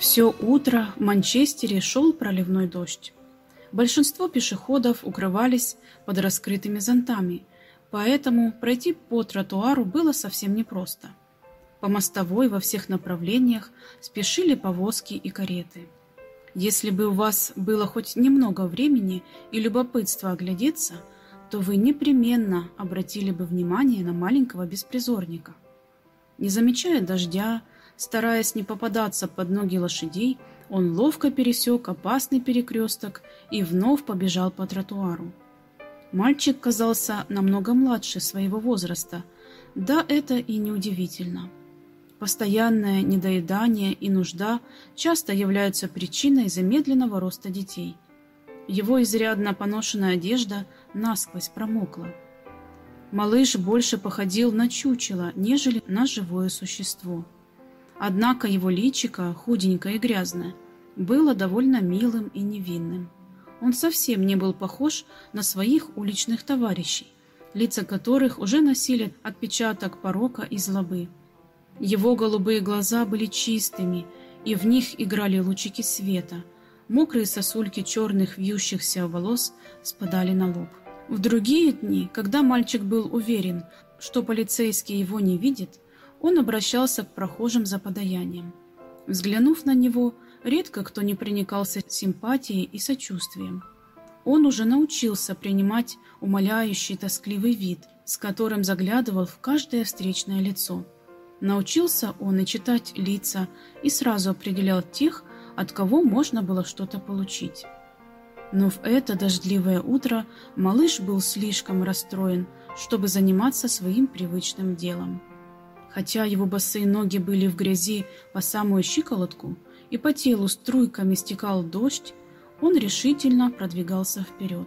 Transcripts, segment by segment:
Все утро в Манчестере шел проливной дождь. Большинство пешеходов укрывались под раскрытыми зонтами, поэтому пройти по тротуару было совсем непросто. По мостовой во всех направлениях спешили повозки и кареты. Если бы у вас было хоть немного времени и любопытства оглядеться, то вы непременно обратили бы внимание на маленького беспризорника. Не замечая дождя, стараясь не попадаться под ноги лошадей, он ловко пересек опасный перекресток и вновь побежал по тротуару. Мальчик казался намного младше своего возраста, да это и неудивительно. Постоянное недоедание и нужда часто являются причиной замедленного роста детей. Его изрядно поношенная одежда насквозь промокла. Малыш больше походил на чучело, нежели на живое существо. Однако его личико, худенькое и грязное, было довольно милым и невинным. Он совсем не был похож на своих уличных товарищей, лица которых уже носили отпечаток порока и злобы. Его голубые глаза были чистыми, и в них играли лучики света. Мокрые сосульки черных вьющихся волос спадали на лоб. В другие дни, когда мальчик был уверен, что полицейский его не видит, он обращался к прохожим за подаянием. Взглянув на него, редко кто не проникался симпатией и сочувствием. Он уже научился принимать умоляющий тоскливый вид, с которым заглядывал в каждое встречное лицо. Научился он и читать лица, и сразу определял тех, от кого можно было что-то получить. Но в это дождливое утро малыш был слишком расстроен, чтобы заниматься своим привычным делом. Хотя его босые ноги были в грязи по самую щиколотку и по телу струйками стекал дождь, он решительно продвигался вперед.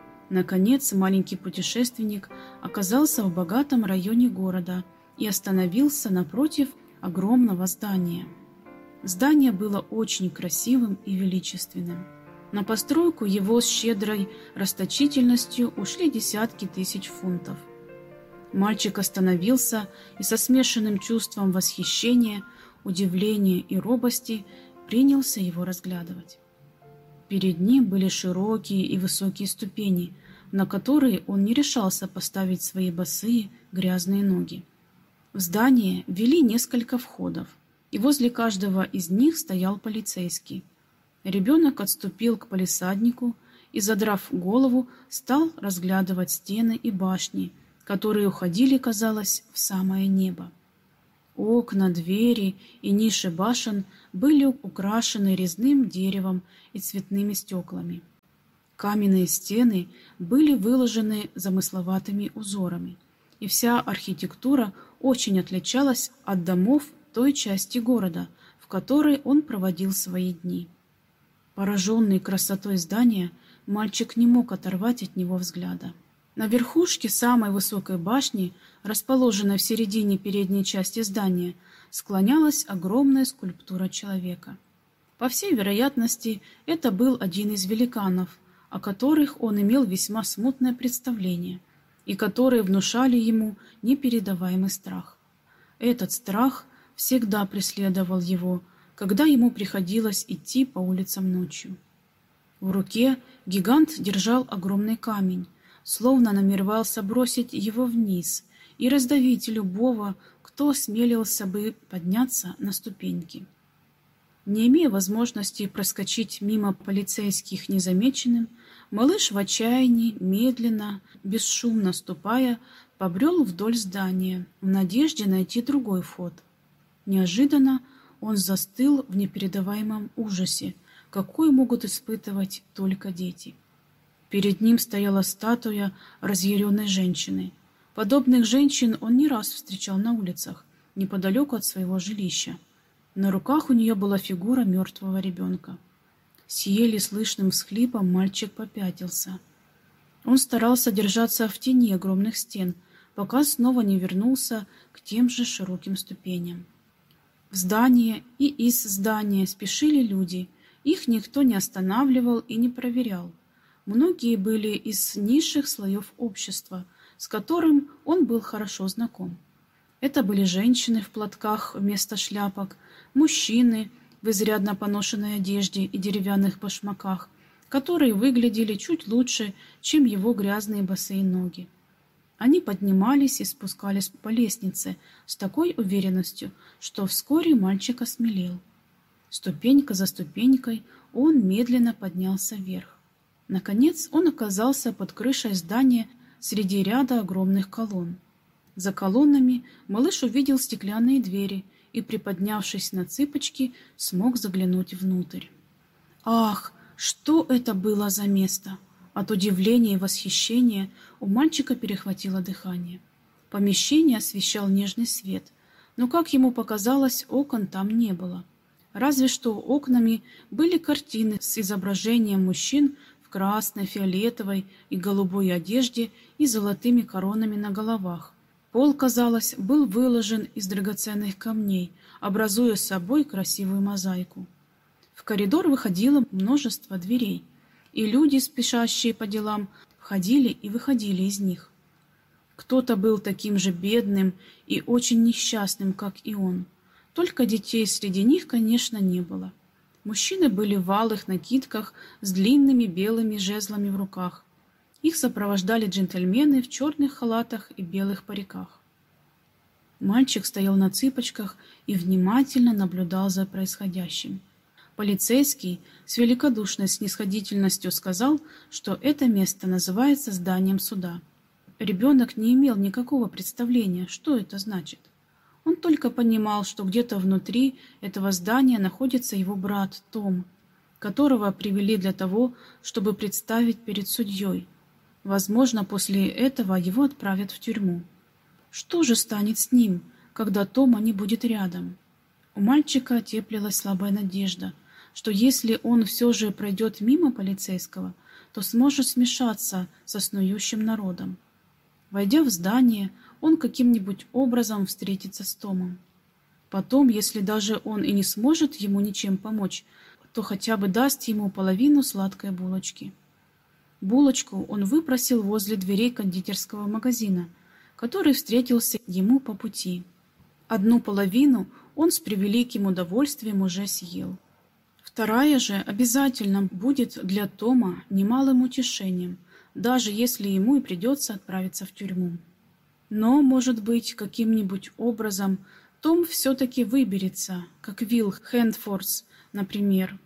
Наконец маленький путешественник оказался в богатом районе города и остановился напротив огромного здания. Здание было очень красивым и величественным. На постройку его с щедрой расточительностью ушли десятки тысяч фунтов. Мальчик остановился и со смешанным чувством восхищения, удивления и робости принялся его разглядывать. Перед ним были широкие и высокие ступени, на которые он не решался поставить свои босые грязные ноги. В здание вели несколько входов, и возле каждого из них стоял полицейский. Ребенок отступил к палисаднику и, задрав голову, стал разглядывать стены и башни, которые уходили, казалось, в самое небо. Окна, двери и ниши башен были украшены резным деревом и цветными стеклами. Каменные стены были выложены замысловатыми узорами, и вся архитектура очень отличалась от домов той части города, в которой он проводил свои дни. Пораженный красотой здания, мальчик не мог оторвать от него взгляда. На верхушке самой высокой башни, расположенной в середине передней части здания, склонялась огромная скульптура человека. По всей вероятности, это был один из великанов, о которых он имел весьма смутное представление, и которые внушали ему непередаваемый страх. Этот страх всегда преследовал его, когда ему приходилось идти по улицам ночью. В руке гигант держал огромный камень, словно намеревался бросить его вниз и раздавить любого, кто осмелился бы подняться на ступеньки. Не имея возможности проскочить мимо полицейских незамеченным, малыш в отчаянии, медленно, бесшумно ступая, побрел вдоль здания в надежде найти другой вход. Неожиданно он застыл в непередаваемом ужасе, какой могут испытывать только дети. Перед ним стояла статуя разъяренной женщины. Подобных женщин он не раз встречал на улицах, неподалеку от своего жилища. На руках у нее была фигура мертвого ребенка. С еле слышным всхлипом мальчик попятился. Он старался держаться в тени огромных стен, пока снова не вернулся к тем же широким ступеням. В здание и из здания спешили люди, их никто не останавливал и не проверял. Многие были из низших слоев общества, с которым он был хорошо знаком. Это были женщины в платках вместо шляпок, мужчины в изрядно поношенной одежде и деревянных башмаках, которые выглядели чуть лучше, чем его грязные босые ноги. Они поднимались и спускались по лестнице с такой уверенностью, что вскоре мальчик осмелел. Ступенька за ступенькой он медленно поднялся вверх. Наконец он оказался под крышей здания среди ряда огромных колонн. За колоннами малыш увидел стеклянные двери и, приподнявшись на цыпочки, смог заглянуть внутрь. Ах, что это было за место! От удивления и восхищения у мальчика перехватило дыхание. Помещение освещал нежный свет, но, как ему показалось, окон там не было. Разве что окнами были картины с изображением мужчин в красной, фиолетовой и голубой одежде и золотыми коронами на головах. Пол, казалось, был выложен из драгоценных камней, образуя собой красивую мозаику. В коридор выходило множество дверей, и люди, спешащие по делам, входили и выходили из них. Кто-то был таким же бедным и очень несчастным, как и он. Только детей среди них, конечно, не было. Мужчины были в алых накидках с длинными белыми жезлами в руках. Их сопровождали джентльмены в черных халатах и белых париках. Мальчик стоял на цыпочках и внимательно наблюдал за происходящим. Полицейский с великодушной снисходительностью сказал, что это место называется зданием суда. Ребенок не имел никакого представления, что это значит. Он только понимал, что где-то внутри этого здания находится его брат Том, которого привели для того, чтобы представить перед судьей. Возможно, после этого его отправят в тюрьму. Что же станет с ним, когда Тома не будет рядом? У мальчика теплилась слабая надежда, что если он все же пройдет мимо полицейского, то сможет смешаться со снующим народом. Войдя в здание, он каким-нибудь образом встретится с Томом. Потом, если даже он и не сможет ему ничем помочь, то хотя бы даст ему половину сладкой булочки. Булочку он выпросил возле дверей кондитерского магазина, который встретился ему по пути. Одну половину он с превеликим удовольствием уже съел. Вторая же обязательно будет для Тома немалым утешением, даже если ему и придется отправиться в тюрьму. Но, может быть, каким-нибудь образом Том все-таки выберется, как Вилл Хэндфорс, например.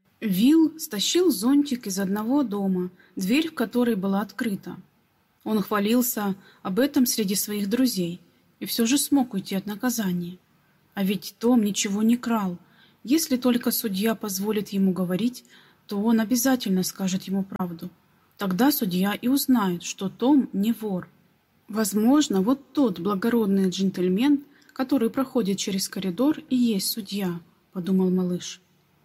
Вилл стащил зонтик из одного дома, дверь в который была открыта. Он хвалился об этом среди своих друзей и все же смог уйти от наказания. А ведь Том ничего не крал. Если только судья позволит ему говорить, то он обязательно скажет ему правду. Тогда судья и узнает, что Том не вор. Возможно, вот тот благородный джентльмен, который проходит через коридор, и есть судья, подумал малыш.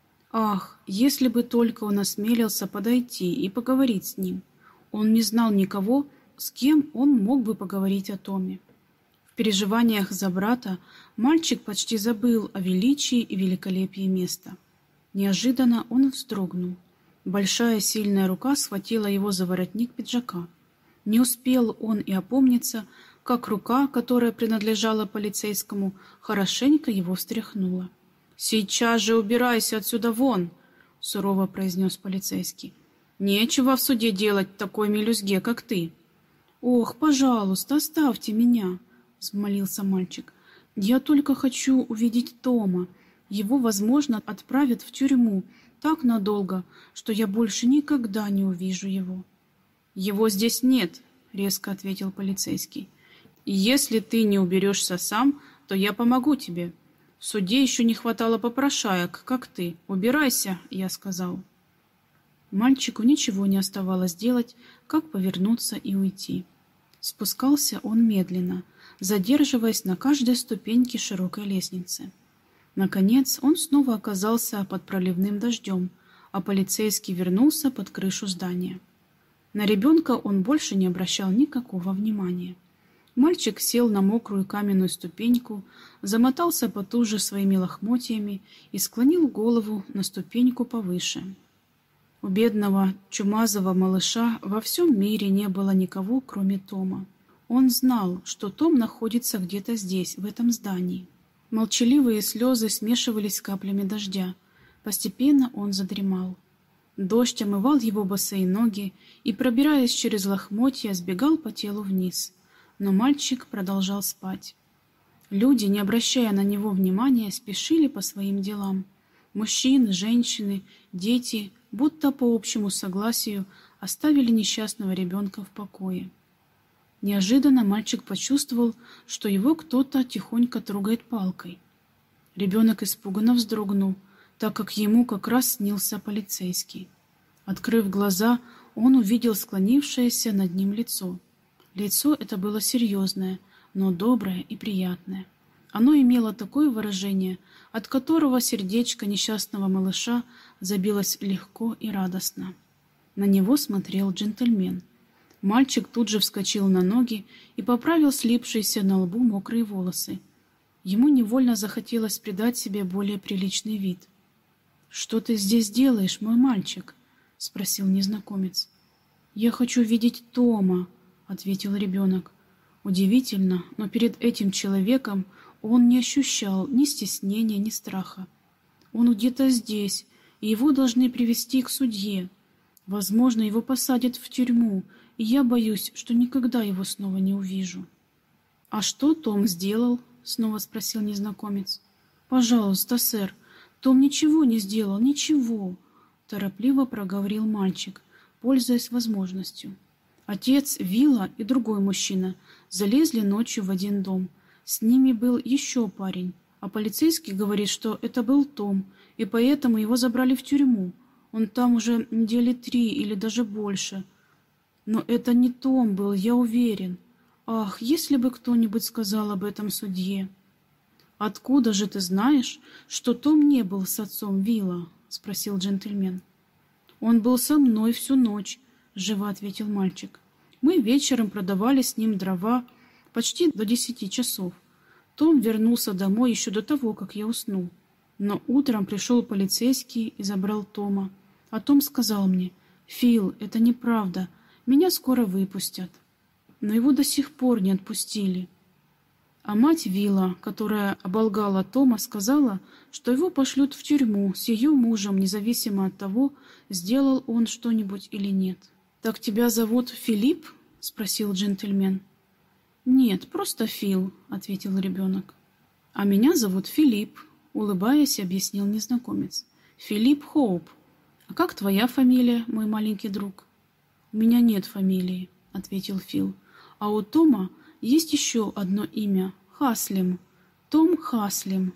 Ах, если бы только он осмелился подойти и поговорить с ним. Он не знал никого, с кем он мог бы поговорить о Томе. В переживаниях за брата мальчик почти забыл о величии и великолепии места. Неожиданно он вздрогнул. Большая сильная рука схватила его за воротник пиджака. Не успел он и опомниться, как рука, которая принадлежала полицейскому, хорошенько его встряхнула. «Сейчас же убирайся отсюда вон!» — сурово произнес полицейский. «Нечего в суде делать такой мелюзге, как ты!» «Ох, пожалуйста, оставьте меня!» — взмолился мальчик. «Я только хочу увидеть Тома. Его, возможно, отправят в тюрьму так надолго, что я больше никогда не увижу его». «Его здесь нет», — резко ответил полицейский. «Если ты не уберешься сам, то я помогу тебе. В суде еще не хватало попрошаек, как ты. Убирайся», — я сказал. Мальчику ничего не оставалось делать, как повернуться и уйти. Спускался он медленно, задерживаясь на каждой ступеньке широкой лестницы. Наконец он снова оказался под проливным дождем, а полицейский вернулся под крышу здания. На ребенка он больше не обращал никакого внимания. Мальчик сел на мокрую каменную ступеньку, замотался потуже своими лохмотьями и склонил голову на ступеньку повыше. У бедного чумазого малыша во всем мире не было никого, кроме Тома. Он знал, что Том находится где-то здесь, в этом здании. Молчаливые слезы смешивались с каплями дождя. Постепенно он задремал. Дождь омывал его босые ноги и, пробираясь через лохмотья, сбегал по телу вниз. Но мальчик продолжал спать. Люди, не обращая на него внимания, спешили по своим делам. Мужчины, женщины, дети, будто по общему согласию, оставили несчастного ребенка в покое. Неожиданно мальчик почувствовал, что его кто-то тихонько трогает палкой. Ребенок испуганно вздрогнул, так как ему как раз снился полицейский. Открыв глаза, он увидел склонившееся над ним лицо. Лицо это было серьезное, но доброе и приятное. Оно имело такое выражение, от которого сердечко несчастного малыша забилось легко и радостно. На него смотрел джентльмен. Мальчик тут же вскочил на ноги и поправил слипшиеся на лбу мокрые волосы. Ему невольно захотелось придать себе более приличный вид. «Что ты здесь делаешь, мой мальчик?» — спросил незнакомец. «Я хочу видеть Тома», — ответил ребенок. Удивительно, но перед этим человеком он не ощущал ни стеснения, ни страха. Он где-то здесь, и его должны привести к судье. Возможно, его посадят в тюрьму, и я боюсь, что никогда его снова не увижу. «А что Том сделал?» — снова спросил незнакомец. «Пожалуйста, сэр, Том ничего не сделал, ничего», — торопливо проговорил мальчик, пользуясь возможностью. Отец, Вилла и другой мужчина залезли ночью в один дом. С ними был еще парень, а полицейский говорит, что это был Том, и поэтому его забрали в тюрьму. Он там уже недели 3 или даже больше. Но это не Том был, я уверен. Ах, если бы кто-нибудь сказал об этом судье. «Откуда же ты знаешь, что Том не был с отцом Вилла?» — спросил джентльмен. «Он был со мной всю ночь», — живо ответил мальчик. «Мы вечером продавали с ним дрова почти до 10 часов. Том вернулся домой еще до того, как я уснул. Но утром пришел полицейский и забрал Тома. А Том сказал мне: «Фил, это неправда, меня скоро выпустят». Но его до сих пор не отпустили. А мать Вилла, которая оболгала Тома, сказала, что его пошлют в тюрьму с ее мужем, независимо от того, сделал он что-нибудь или нет. «Так тебя зовут Филипп?» — спросил джентльмен. «Нет, просто Фил», — ответил ребенок. «А меня зовут Филипп», — улыбаясь, объяснил незнакомец. «Филипп Хоуп. А как твоя фамилия, мой маленький друг?» «У меня нет фамилии», — ответил Фил. «А у Тома есть еще одно имя — Хаслим. Том Хаслим».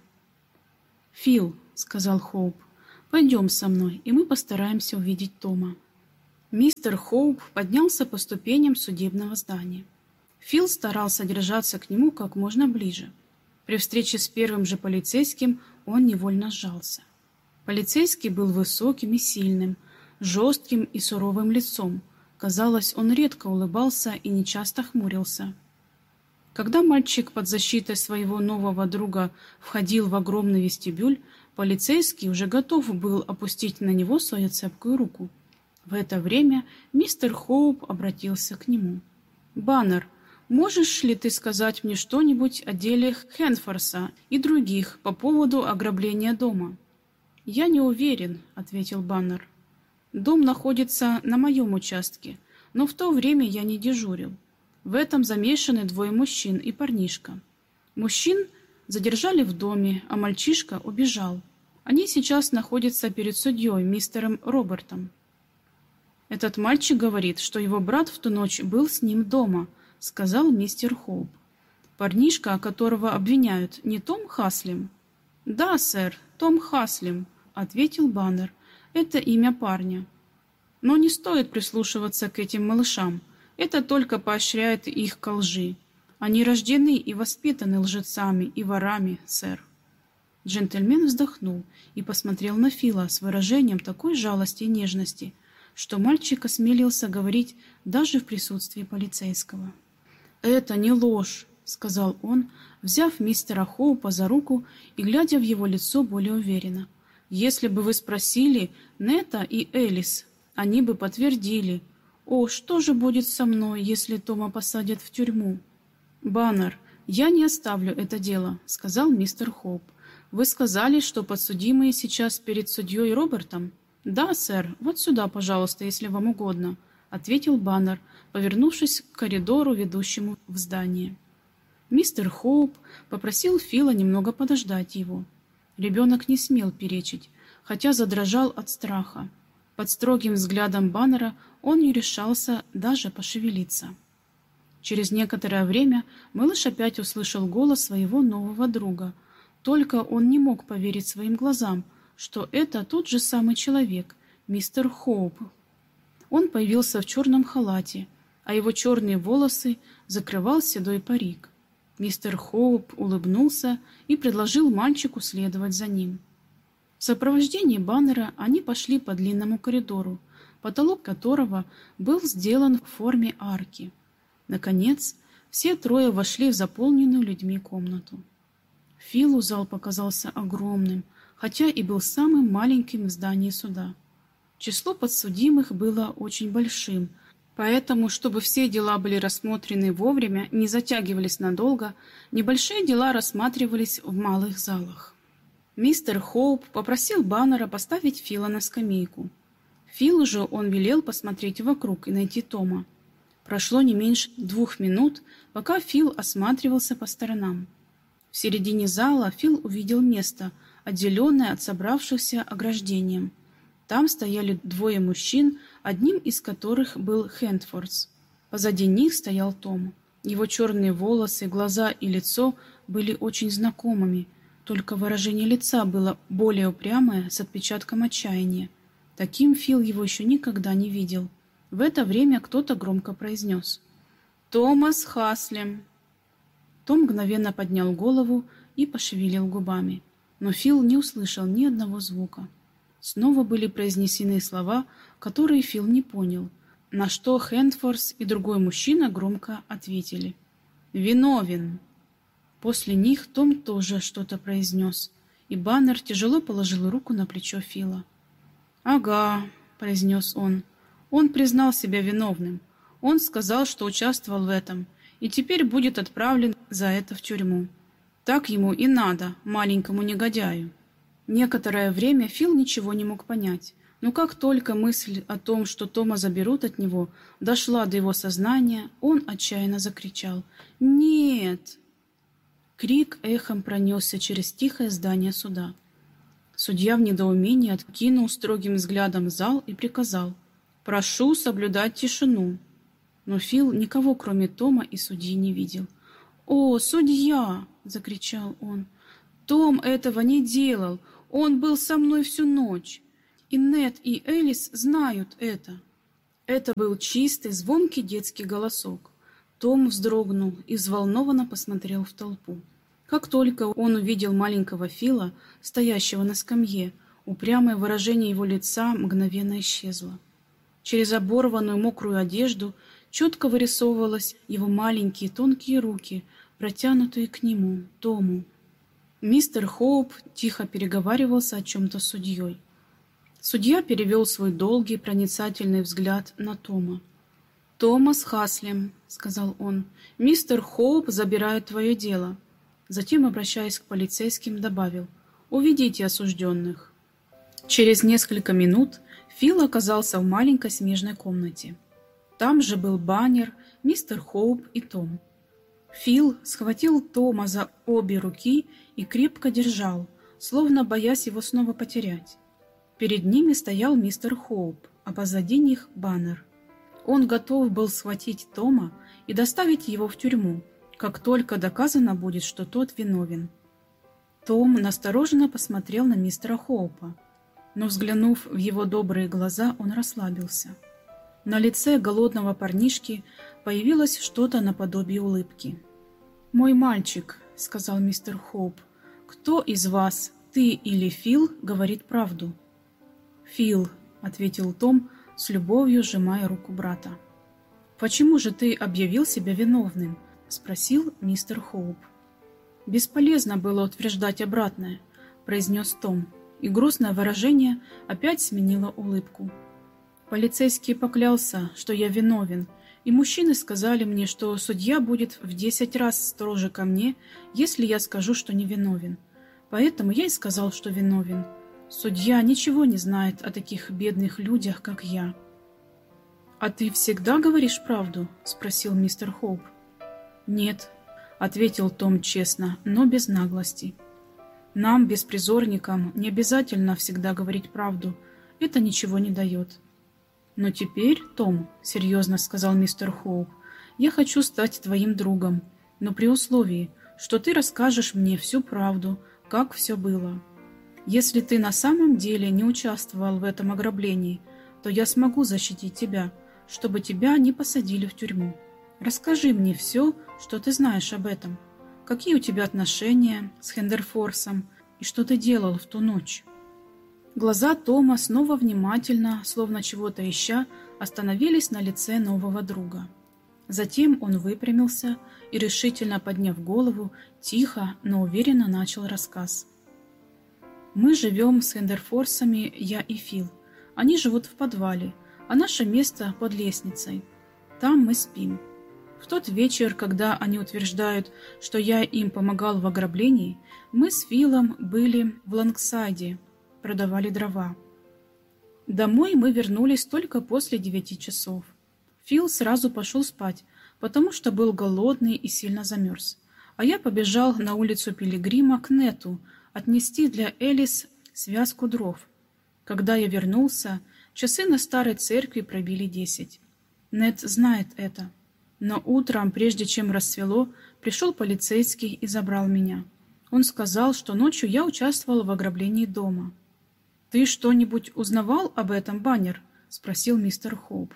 «Фил», — сказал Хоуп, — «пойдем со мной, и мы постараемся увидеть Тома». Мистер Хоуп поднялся по ступеням судебного здания. Фил старался держаться к нему как можно ближе. При встрече с первым же полицейским он невольно сжался. Полицейский был высоким и сильным, жестким и суровым лицом. Казалось, он редко улыбался и нечасто хмурился. Когда мальчик под защитой своего нового друга входил в огромный вестибюль, полицейский уже готов был опустить на него свою цепкую руку. В это время мистер Хоуп обратился к нему. «Баннер, можешь ли ты сказать мне что-нибудь о деле Хэнфорса и других по поводу ограбления дома?» «Я не уверен», — ответил Баннер. «Дом находится на моем участке, но в то время я не дежурил. В этом замешаны 2 мужчин и парнишка. Мужчин задержали в доме, а мальчишка убежал. Они сейчас находятся перед судьей, мистером Робертом. «Этот мальчик говорит, что его брат в ту ночь был с ним дома», — сказал мистер Хоуп. «Парнишка, которого обвиняют, не Том Хаслим?» «Да, сэр, Том Хаслим», — ответил Баннер. «Это имя парня. Но не стоит прислушиваться к этим малышам. Это только поощряет их ко лжи. Они рождены и воспитаны лжецами и ворами, сэр». Джентльмен вздохнул и посмотрел на Фила с выражением такой жалости и нежности, что мальчик осмелился говорить даже в присутствии полицейского. «Это не ложь», — сказал он, взяв мистера Хоупа за руку и глядя в его лицо более уверенно. «Если бы вы спросили Нета и Элис, они бы подтвердили. О, что же будет со мной, если Тома посадят в тюрьму? Баннер, «Я не оставлю это дело», — сказал мистер Хоуп. «Вы сказали, что подсудимые сейчас перед судьей Робертом?» «Да, сэр. Вот сюда, пожалуйста, если вам угодно», — ответил Баннер, повернувшись к коридору, ведущему в здание. Мистер Хоуп попросил Фила немного подождать его. Ребенок не смел перечить, хотя задрожал от страха. Под строгим взглядом Баннера он не решался даже пошевелиться. Через некоторое время малыш опять услышал голос своего нового друга. Только он не мог поверить своим глазам, что это тот же самый человек, мистер Хоуп. Он появился в черном халате, а его черные волосы закрывал седой парик. Мистер Хоуп улыбнулся и предложил мальчику следовать за ним. В сопровождении Баннера они пошли по длинному коридору, потолок которого был сделан в форме арки. Наконец, все трое вошли в заполненную людьми комнату. Филу зал показался огромным, хотя и был самым маленьким в здании суда. Число подсудимых было очень большим, поэтому, чтобы все дела были рассмотрены вовремя, не затягивались надолго, небольшие дела рассматривались в малых залах. Мистер Хоуп попросил Баннера поставить Фила на скамейку. Филу же он велел посмотреть вокруг и найти Тома. Прошло не меньше 2 минут, пока Фил осматривался по сторонам. В середине зала Фил увидел место, отделенное от собравшихся ограждением. Там стояли 2 мужчин, одним из которых был Хендфордс. Позади них стоял Том. Его черные волосы, глаза и лицо были очень знакомыми, только выражение лица было более упрямое, с отпечатком отчаяния. Таким Фил его еще никогда не видел. В это время кто-то громко произнес: «Томас Хаслем!» Том мгновенно поднял голову и пошевелил губами, но Фил не услышал ни одного звука. Снова были произнесены слова, которые Фил не понял, на что Хендфордс и другой мужчина громко ответили: «Виновен!» После них Том тоже что-то произнес, и Баннер тяжело положил руку на плечо Фила. «Ага», — произнес он. Он признал себя виновным. Он сказал, что участвовал в этом, и теперь будет отправлен за это в тюрьму. Так ему и надо, маленькому негодяю. Некоторое время Фил ничего не мог понять, но как только мысль о том, что Тома заберут от него, дошла до его сознания, он отчаянно закричал: «Нет!». Крик эхом пронесся через тихое здание суда. Судья в недоумении откинул строгим взглядом зал и приказал: «Прошу соблюдать тишину». Но Фил никого, кроме Тома и судьи, не видел. «О, судья!» — закричал он. «Том этого не делал. Он был со мной всю ночь. И Нед, и Элис знают это». Это был чистый, звонкий детский голосок. Том вздрогнул и взволнованно посмотрел в толпу. Как только он увидел маленького Фила, стоящего на скамье, упрямое выражение его лица мгновенно исчезло. Через оборванную мокрую одежду четко вырисовывались его маленькие тонкие руки, протянутые к нему, Тому. Мистер Хоуп тихо переговаривался о чем-то с судьей. Судья перевел свой долгий проницательный взгляд на Тома. «Томас Хаслем», — сказал он, — «мистер Хоуп забирает твое дело». Затем, обращаясь к полицейским, добавил: «Уведите осужденных». Через несколько минут Фил оказался в маленькой смежной комнате. Там же был Баннер, мистер Хоуп и Том. Фил схватил Тома за обе руки и крепко держал, словно боясь его снова потерять. Перед ними стоял мистер Хоуп, а позади них Баннер. Он готов был схватить Тома и доставить его в тюрьму, как только доказано будет, что тот виновен. Том настороженно посмотрел на мистера Хоупа, но, взглянув в его добрые глаза, он расслабился. На лице голодного парнишки появилось что-то наподобие улыбки. «Мой мальчик», — сказал мистер Хоуп, — «кто из вас, ты или Фил, говорит правду?» «Фил», — ответил Том, с любовью сжимая руку брата. «Почему же ты объявил себя виновным?» — спросил мистер Хоуп. «Бесполезно было утверждать обратное», — произнес Том, и грустное выражение опять сменило улыбку. «Полицейский поклялся, что я виновен, И мужчины сказали мне, что судья будет в 10 раз строже ко мне, если я скажу, что невиновен. Поэтому я и сказал, что виновен. Судья ничего не знает о таких бедных людях, как я. «А ты всегда говоришь правду?» – спросил мистер Хоуп. «Нет», – ответил Том честно, но без наглости. «Нам, беспризорникам, не обязательно всегда говорить правду. Это ничего не дает». «Но теперь, Том, — серьезно сказал мистер Хоуп, — я хочу стать твоим другом, но при условии, что ты расскажешь мне всю правду, как все было. Если ты на самом деле не участвовал в этом ограблении, то я смогу защитить тебя, чтобы тебя не посадили в тюрьму. Расскажи мне все, что ты знаешь об этом. Какие у тебя отношения с Хендерфорсом и что ты делал в ту ночь?» Глаза Тома снова внимательно, словно чего-то ища, остановились на лице нового друга. Затем он выпрямился и, решительно подняв голову, тихо, но уверенно начал рассказ. «Мы живем с Хендерфорсами, я и Фил. Они живут в подвале, а наше место под лестницей. Там мы спим. В тот вечер, когда они утверждают, что я им помогал в ограблении, мы с Филом были в Лангсайде, продавали дрова. Домой мы вернулись только после 9 часов. Фил сразу пошел спать, потому что был голодный и сильно замерз. А я побежал на улицу Пилигрима к Нету отнести для Элис связку дров. Когда я вернулся, часы на старой церкви пробили 10. Нет знает это. Но утром, прежде чем рассвело, пришел полицейский и забрал меня. Он сказал, что ночью я участвовал в ограблении дома. «Ты что-нибудь узнавал об этом, Баннер?» – спросил мистер Хоуп.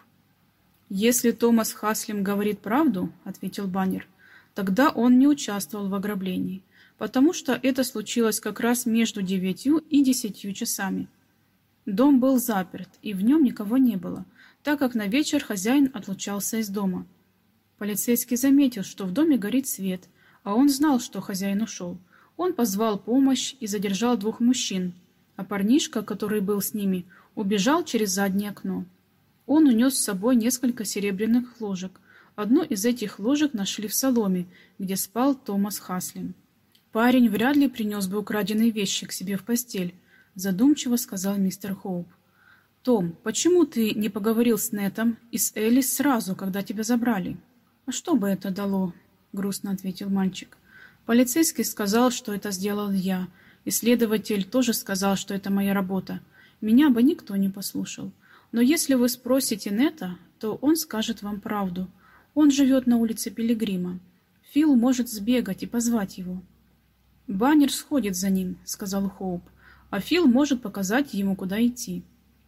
«Если Томас Хаслим говорит правду, – ответил Баннер, – тогда он не участвовал в ограблении, потому что это случилось как раз между 9 и 10 часами. Дом был заперт, и в нем никого не было, так как на вечер хозяин отлучался из дома. Полицейский заметил, что в доме горит свет, а он знал, что хозяин ушел. Он позвал помощь и задержал 2 мужчин, а парнишка, который был с ними, убежал через заднее окно. Он унес с собой несколько серебряных ложек. Одну из этих ложек нашли в соломе, где спал Томас Хаслим. «Парень вряд ли принес бы украденные вещи к себе в постель», задумчиво сказал мистер Хоуп. «Том, почему ты не поговорил с Нетом и с Элис сразу, когда тебя забрали?» «А что бы это дало?» — грустно ответил мальчик. «Полицейский сказал, что это сделал я. И следователь тоже сказал, что это моя работа. Меня бы никто не послушал. Но если вы спросите Нета, то он скажет вам правду. Он живет на улице Пилигрима. Фил может сбегать и позвать его». «Баннер сходит за ним», — сказал Хоуп, «а Фил может показать ему, куда идти».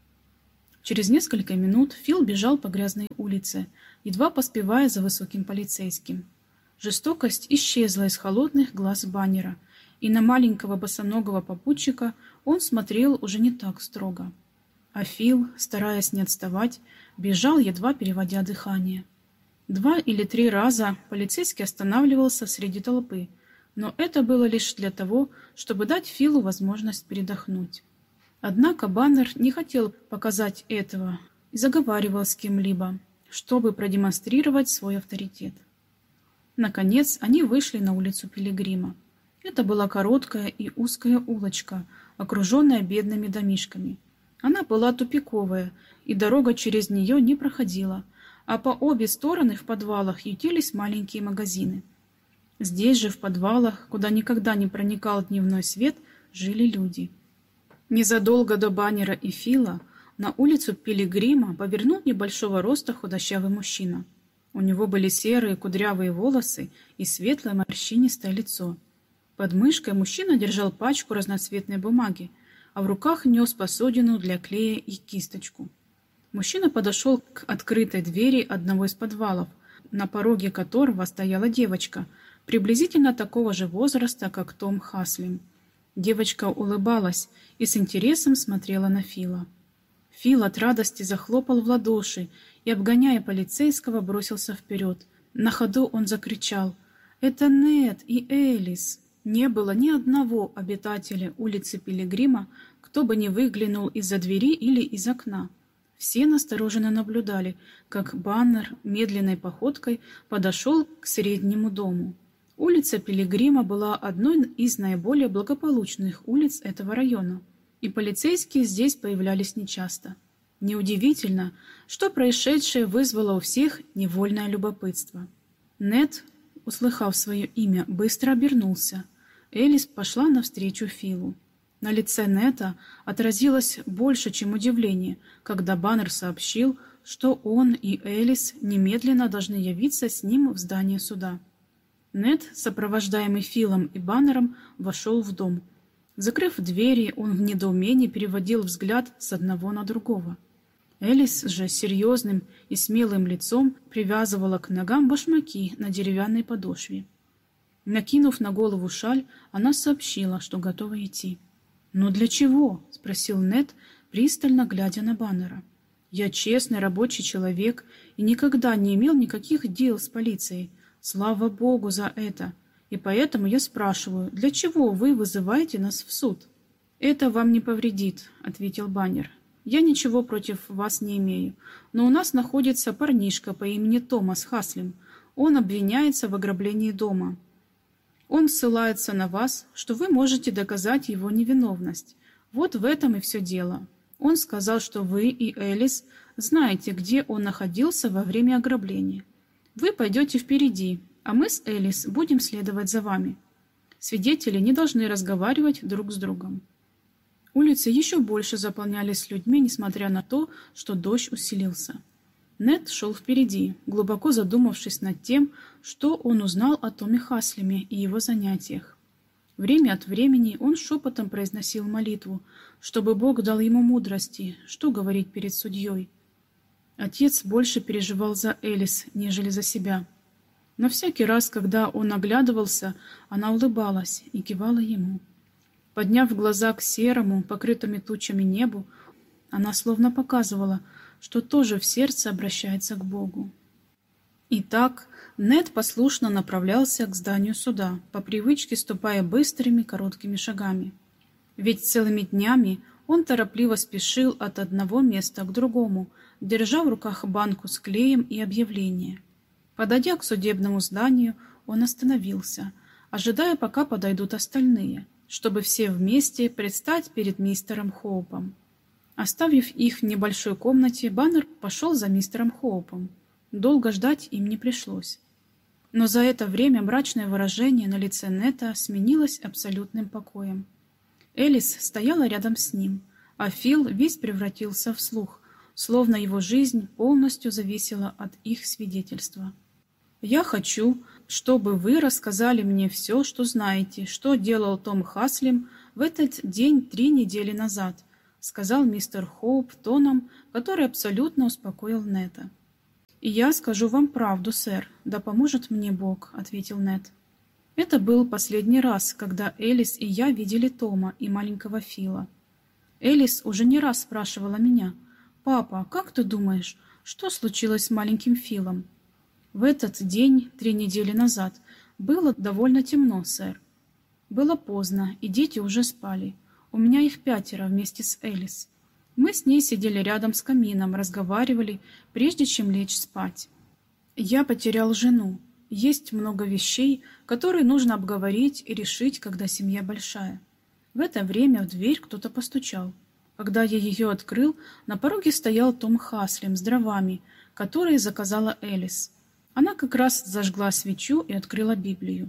Через несколько минут Фил бежал по грязной улице, едва поспевая за высоким полицейским. Жестокость исчезла из холодных глаз Баннера, и на маленького босоногого попутчика он смотрел уже не так строго. А Фил, стараясь не отставать, бежал, едва переводя дыхание. 2 или 3 раза полицейский останавливался среди толпы, но это было лишь для того, чтобы дать Филу возможность передохнуть. Однако Баннер не хотел показать этого и заговаривал с кем-либо, чтобы продемонстрировать свой авторитет. Наконец они вышли на улицу Пилигрима. Это была короткая и узкая улочка, окруженная бедными домишками. Она была тупиковая, и дорога через нее не проходила, а по обе стороны в подвалах ютились маленькие магазины. Здесь же, в подвалах, куда никогда не проникал дневной свет, жили люди. Незадолго до Баннера и Фила на улицу Пилигрима повернул небольшого роста худощавый мужчина. У него были серые кудрявые волосы и светлое морщинистое лицо. Под мышкой мужчина держал пачку разноцветной бумаги, а в руках нес посудину для клея и кисточку. Мужчина подошел к открытой двери одного из подвалов, на пороге которого стояла девочка, приблизительно такого же возраста, как Том Хаслим. Девочка улыбалась и с интересом смотрела на Фила. Фил от радости захлопал в ладоши и, обгоняя полицейского, бросился вперед. На ходу он закричал: «Это Нет и Элис!» Не было ни одного обитателя улицы Пилигрима, кто бы не выглянул из-за двери или из окна. Все настороженно наблюдали, как Баннер медленной походкой подошел к среднему дому. Улица Пилигрима была одной из наиболее благополучных улиц этого района, и полицейские здесь появлялись нечасто. Неудивительно, что происшедшее вызвало у всех невольное любопытство. Нед, услыхав свое имя, быстро обернулся. Элис пошла навстречу Филу. На лице Нета отразилось больше, чем удивление, когда Баннер сообщил, что он и Элис немедленно должны явиться с ним в здание суда. Нед, сопровождаемый Филом и Баннером, вошел в дом. Закрыв двери, он в недоумении переводил взгляд с одного на другого. Элис же серьезным и смелым лицом привязывала к ногам башмаки на деревянной подошве. Накинув на голову шаль, она сообщила, что готова идти. «Но для чего?» — спросил Нед, пристально глядя на Баннера. «Я честный рабочий человек и никогда не имел никаких дел с полицией. Слава Богу за это. И поэтому я спрашиваю, для чего вы вызываете нас в суд?» «Это вам не повредит», — ответил Баннер. «Я ничего против вас не имею, но у нас находится парнишка по имени Томас Хаслим. Он обвиняется в ограблении дома. Он ссылается на вас, что вы можете доказать его невиновность. Вот в этом и все дело. Он сказал, что вы и Элис знаете, где он находился во время ограбления. Вы пойдете впереди, а мы с Элис будем следовать за вами. Свидетели не должны разговаривать друг с другом». Улицы еще больше заполнялись людьми, несмотря на то, что дождь усилился. Нед шел впереди, глубоко задумавшись над тем, что он узнал о Томе Хаслиме и его занятиях. Время от времени он шепотом произносил молитву, чтобы Бог дал ему мудрости, что говорить перед судьей. Отец больше переживал за Элис, нежели за себя. Но всякий раз, когда он оглядывался, она улыбалась и кивала ему. Подняв глаза к серому, покрытому тучами небу, она словно показывала, что тоже в сердце обращается к Богу. Итак, Нед послушно направлялся к зданию суда, по привычке ступая быстрыми короткими шагами. Ведь целыми днями он торопливо спешил от одного места к другому, держа в руках банку с клеем и объявление. Подойдя к судебному зданию, он остановился, ожидая, пока подойдут остальные, чтобы все вместе предстать перед мистером Хоупом. Оставив их в небольшой комнате, Баннер пошел за мистером Хоупом. Долго ждать им не пришлось. Но за это время мрачное выражение на лице Нета сменилось абсолютным покоем. Элис стояла рядом с ним, а Фил весь превратился в слух, словно его жизнь полностью зависела от их свидетельства. «Я хочу, чтобы вы рассказали мне все, что знаете, что делал Том Хаслим в этот день 3 недели назад», сказал мистер Хоуп тоном, который абсолютно успокоил Нета. «И я скажу вам правду, сэр, да поможет мне Бог», — ответил Нед. Это был последний раз, когда Элис и я видели Тома и маленького Фила. Элис уже не раз спрашивала меня: «Папа, как ты думаешь, что случилось с маленьким Филом?» В этот день, 3 недели назад, было довольно темно, сэр. Было поздно, и дети уже спали. У меня их 5 вместе с Элис. Мы с ней сидели рядом с камином, разговаривали, прежде чем лечь спать. Я потерял жену. Есть много вещей, которые нужно обговорить и решить, когда семья большая. В это время в дверь кто-то постучал. Когда я ее открыл, на пороге стоял Том Хаслим с дровами, которые заказала Элис. Она как раз зажгла свечу и открыла Библию.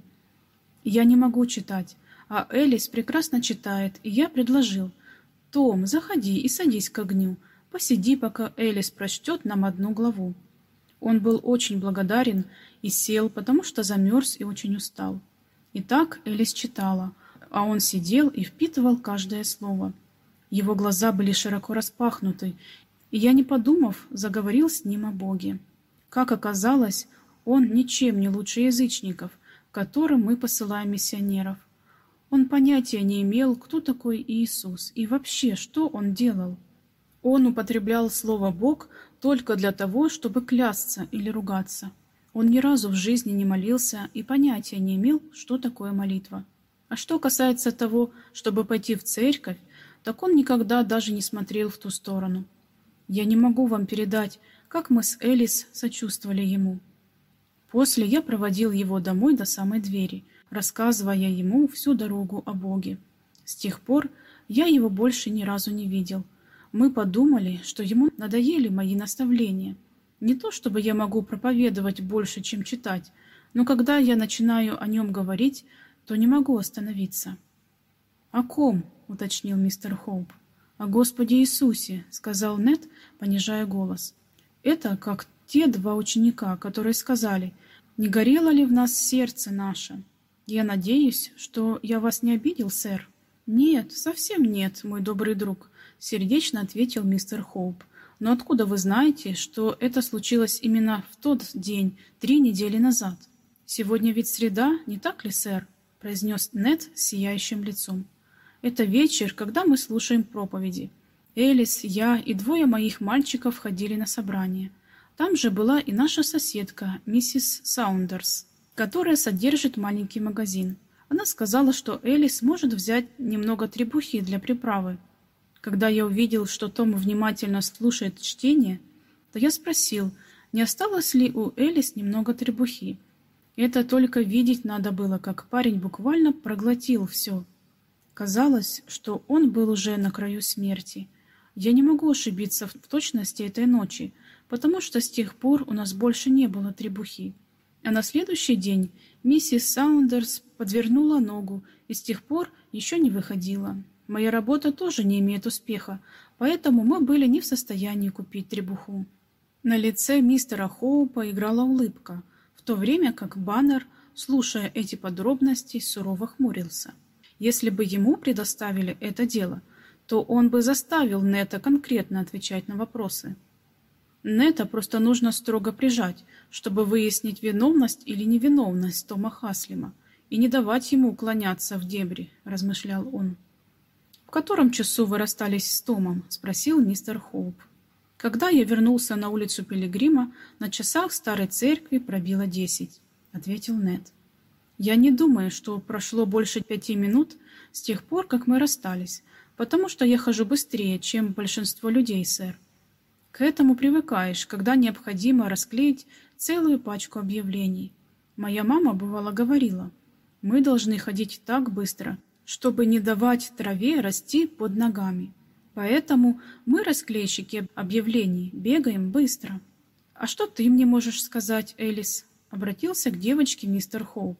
Я не могу читать, а Элис прекрасно читает, и я предложил: «Том, заходи и садись к огню. Посиди, пока Элис прочтет нам 1 главу». Он был очень благодарен и сел, потому что замерз и очень устал. Итак, Элис читала, а он сидел и впитывал каждое слово. Его глаза были широко распахнуты, и я, не подумав, заговорил с ним о Боге. Как оказалось, он ничем не лучше язычников, к которым мы посылаем миссионеров. Он понятия не имел, кто такой Иисус и вообще, что он делал. Он употреблял слово «Бог» только для того, чтобы клясться или ругаться. Он ни разу в жизни не молился и понятия не имел, что такое молитва. А что касается того, чтобы пойти в церковь, так он никогда даже не смотрел в ту сторону. Я не могу вам передать, как мы с Элис сочувствовали ему. После я проводил его домой до самой двери, рассказывая ему всю дорогу о Боге. С тех пор я его больше ни разу не видел. Мы подумали, что ему надоели мои наставления. Не то чтобы я могу проповедовать больше, чем читать, но когда я начинаю о нем говорить, то не могу остановиться. «О ком?» — уточнил мистер Хоуп. «О Господе Иисусе», — сказал Нед, понижая голос. «Это как те два ученика, которые сказали: „Не горело ли в нас сердце наше?“ Я надеюсь, что я вас не обидел, сэр?» «Нет, совсем нет, мой добрый друг», — сердечно ответил мистер Хоуп. «Но откуда вы знаете, что это случилось именно в тот день, 3 недели назад?» «Сегодня ведь среда, не так ли, сэр?» — произнес Нед с сияющим лицом. «Это вечер, когда мы слушаем проповеди. Элис, я и 2 моих мальчиков ходили на собрание. Там же была и наша соседка, миссис Саундерс, которая содержит маленький магазин. Она сказала, что Элис может взять немного требухи для приправы. Когда я увидел, что Том внимательно слушает чтение, то я спросил, не осталось ли у Элис немного требухи. Это только видеть надо было, как парень буквально проглотил все. Казалось, что он был уже на краю смерти. Я не могу ошибиться в точности этой ночи, потому что с тех пор у нас больше не было требухи. А на следующий день миссис Саундерс подвернула ногу и с тех пор еще не выходила. Моя работа тоже не имеет успеха, поэтому мы были не в состоянии купить требуху». На лице мистера Хоупа играла улыбка, в то время как Баннер, слушая эти подробности, сурово хмурился. Если бы ему предоставили это дело, то он бы заставил Нета конкретно отвечать на вопросы. Нета просто нужно строго прижать, чтобы выяснить виновность или невиновность Тома Хаслима, и не давать ему уклоняться в дебри, размышлял он. «В котором часу вы расстались с Томом?» — спросил мистер Хоуп. «Когда я вернулся на улицу Пилигрима, на часах старой церкви пробило 10», — ответил Нед. «Я не думаю, что прошло больше 5 минут с тех пор, как мы расстались, потому что я хожу быстрее, чем большинство людей, сэр. К этому привыкаешь, когда необходимо расклеить целую пачку объявлений. Моя мама бывало говорила, мы должны ходить так быстро, чтобы не давать траве расти под ногами. Поэтому мы, расклейщики объявлений, бегаем быстро». «А что ты мне можешь сказать, Элис?» — обратился к девочке мистер Хоуп.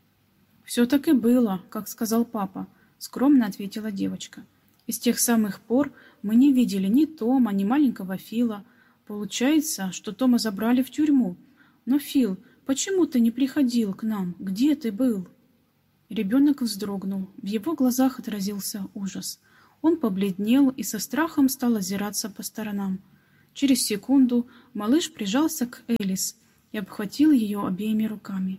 «Все так и было, как сказал папа», — скромно ответила девочка. «И с тех самых пор мы не видели ни Тома, ни маленького Фила. Получается, что Тома забрали в тюрьму. Но, Фил, почему ты не приходил к нам? Где ты был?» Ребенок вздрогнул. В его глазах отразился ужас. Он побледнел и со страхом стал озираться по сторонам. Через секунду малыш прижался к Элис и обхватил ее обеими руками.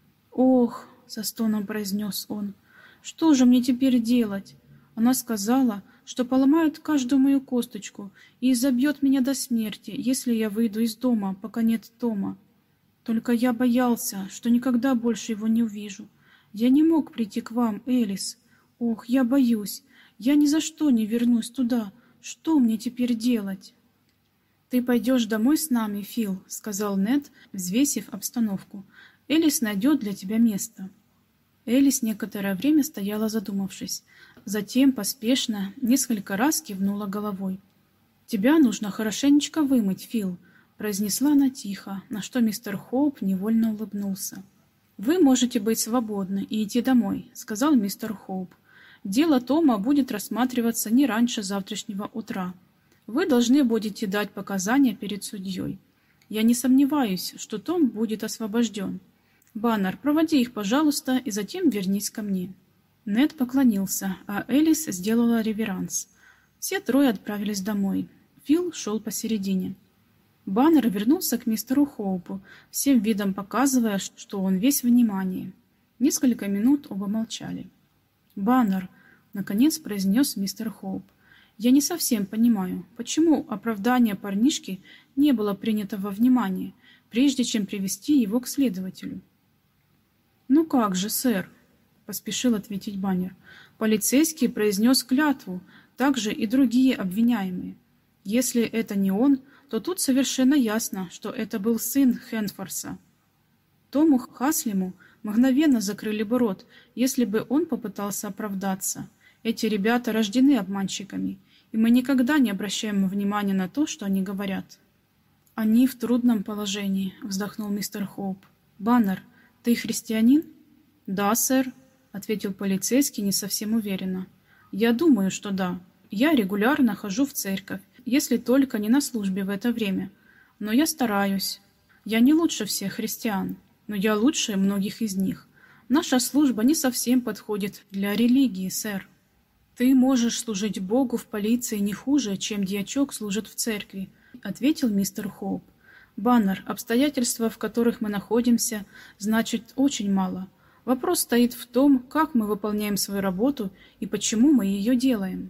«Ох!» — со стоном произнес он. «Что же мне теперь делать? Она сказала, что поломает каждую мою косточку и изобьет меня до смерти, если я выйду из дома, пока нет Тома. Только я боялся, что никогда больше его не увижу. Я не мог прийти к вам, Элис. Ох, я боюсь. Я ни за что не вернусь туда. Что мне теперь делать?» «Ты пойдешь домой с нами, Фил», — сказал Нед, взвесив обстановку. «Элис найдет для тебя место». Элис некоторое время стояла, задумавшись. Затем поспешно несколько раз кивнула головой. «Тебя нужно хорошенечко вымыть, Фил», — произнесла она тихо, на что мистер Хоуп невольно улыбнулся. «Вы можете быть свободны и идти домой», — сказал мистер Хоуп. «Дело Тома будет рассматриваться не раньше завтрашнего утра. Вы должны будете дать показания перед судьей. Я не сомневаюсь, что Том будет освобожден. Баннер, проводи их, пожалуйста, и затем вернись ко мне». Нед поклонился, а Элис сделала реверанс. Все 3 отправились домой. Фил шел посередине. Баннер вернулся к мистеру Хоупу, всем видом показывая, что он весь внимание. Несколько минут оба молчали. «Баннер», — наконец произнес мистер Хоуп, — «я не совсем понимаю, почему оправдание парнишки не было принято во внимание, прежде чем привести его к следователю». «Ну как же, сэр», — поспешил ответить Баннер. «Полицейский произнес клятву, также и другие обвиняемые. Если это не он, то тут совершенно ясно, что это был сын Хенфорса. Тому Хаслиму мгновенно закрыли бы рот, если бы он попытался оправдаться. Эти ребята рождены обманщиками, и мы никогда не обращаем внимания на то, что они говорят. «Они в трудном положении», — вздохнул мистер Хоуп. «Баннер, ты христианин?» «Да, сэр», — ответил полицейский не совсем уверенно. «Я думаю, что да. Я регулярно хожу в церковь, если только не на службе в это время. Но я стараюсь. Я не лучше всех христиан, но я лучше многих из них. Наша служба не совсем подходит для религии, сэр». «Ты можешь служить Богу в полиции не хуже, чем дьячок служит в церкви», — ответил мистер Хоуп. «Баннер, обстоятельства, в которых мы находимся, значит очень мало. Вопрос стоит в том, как мы выполняем свою работу и почему мы ее делаем».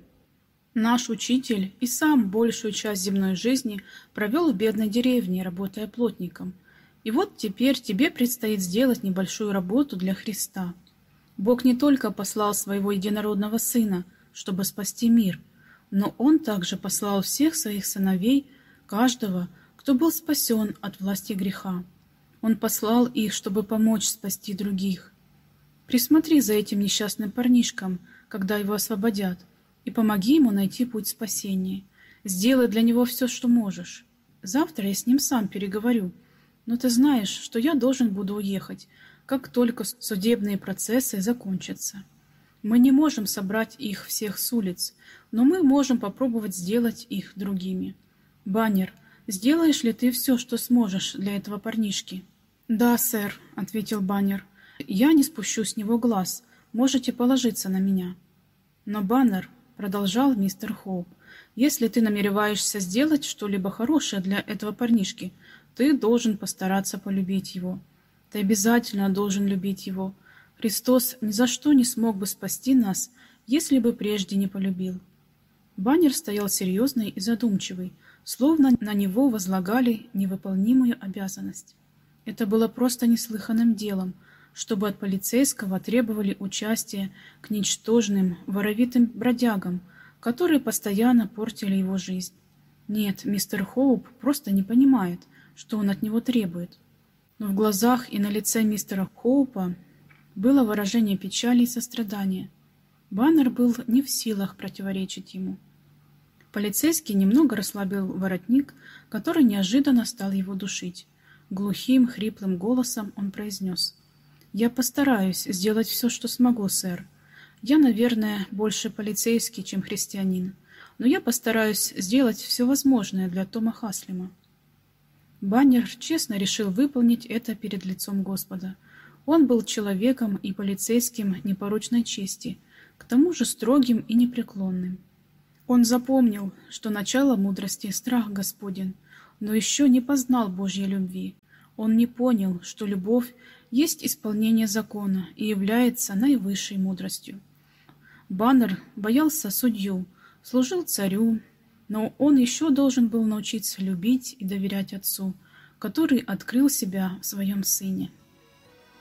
Наш учитель и сам большую часть земной жизни провел в бедной деревне, работая плотником. И вот теперь тебе предстоит сделать небольшую работу для Христа. Бог не только послал своего единородного Сына, чтобы спасти мир, но Он также послал всех своих сыновей, каждого, кто был спасен от власти греха. Он послал их, чтобы помочь спасти других. Присмотри за этим несчастным парнишком, когда его освободят, и помоги ему найти путь спасения. Сделай для него все, что можешь. Завтра я с ним сам переговорю, но ты знаешь, что я должен буду уехать, как только судебные процессы закончатся. Мы не можем собрать их всех с улиц, но мы можем попробовать сделать их другими. Баннер, сделаешь ли ты все, что сможешь для этого парнишки?» «Да, сэр», — ответил Баннер. «Я не спущу с него глаз. Можете положиться на меня». «Но, Баннер», — продолжал мистер Хоуп, «если ты намереваешься сделать что-либо хорошее для этого парнишки, ты должен постараться полюбить его. Ты обязательно должен любить его. Христос ни за что не смог бы спасти нас, если бы прежде не полюбил». Баннер стоял серьезный и задумчивый, словно на него возлагали невыполнимую обязанность. Это было просто неслыханным делом, чтобы от полицейского требовали участия к ничтожным, воровитым бродягам, которые постоянно портили его жизнь. Нет, мистер Хоуп просто не понимает, что он от него требует. Но в глазах и на лице мистера Хоупа было выражение печали и сострадания. Баннер был не в силах противоречить ему. Полицейский немного расслабил воротник, который неожиданно стал его душить. Глухим, хриплым голосом он произнес: «Я постараюсь сделать все, что смогу, сэр. Я, наверное, больше полицейский, чем христианин, но я постараюсь сделать все возможное для Тома Хаслима». Баннер честно решил выполнить это перед лицом Господа. Он был человеком и полицейским непорочной чести, к тому же строгим и непреклонным. Он запомнил, что начало мудрости — страх Господень, но еще не познал Божьей любви. Он не понял, что любовь есть исполнение закона и является наивысшей мудростью. Баннер боялся судью, служил царю, но он еще должен был научиться любить и доверять Отцу, который открыл себя в своем Сыне.